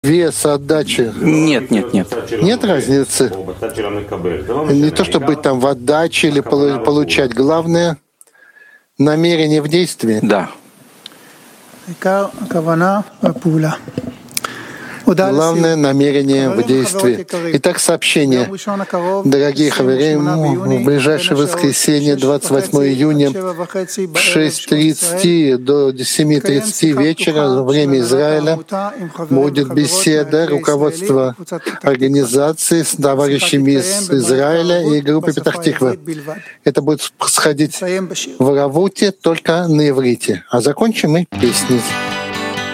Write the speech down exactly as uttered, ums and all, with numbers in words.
вес отдачи? Нет, нет, нет. Нет разницы. Не то, чтобы быть там в отдаче или получать. Главное — намерение в действии. Да. Главное — намерение в действии. Итак, сообщение. Дорогие хаверим, в ближайшее воскресенье, двадцать восьмого июня, в шесть тридцать до семи тридцать вечера, время Израиля, будет беседа руководства организации с товарищами из Израиля и группы Петах-Тиква. Это будет происходить в Равуте, только на иврите. А закончим мы песней.